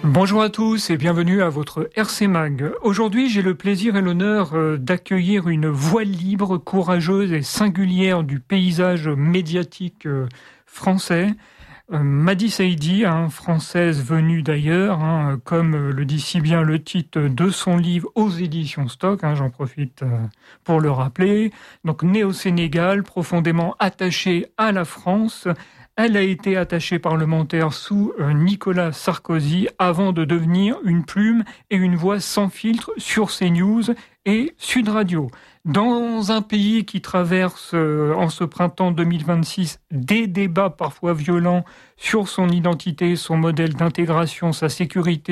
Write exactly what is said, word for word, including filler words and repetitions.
Bonjour à tous et bienvenue à votre R C Mag. Aujourd'hui, j'ai le plaisir et l'honneur d'accueillir une voix libre, courageuse et singulière du paysage médiatique français. Madi Saïdi, hein, française venue d'ailleurs, hein, comme le dit si bien le titre de son livre aux éditions Stock, hein, j'en profite pour le rappeler. Donc née au Sénégal, profondément attachée à la France, elle a été attachée parlementaire sous Nicolas Sarkozy avant de devenir une plume et une voix sans filtre sur CNews et Sud Radio. Dans un pays qui traverse en ce printemps deux mille vingt-six des débats parfois violents sur son identité, son modèle d'intégration, sa sécurité,